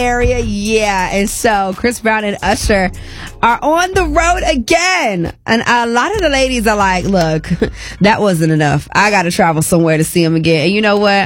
area. Yeah. And so Chris Brown and Usher are on the road again. And a lot of the ladies are like, look, that wasn't enough. I got to travel somewhere to see him again. And you know what?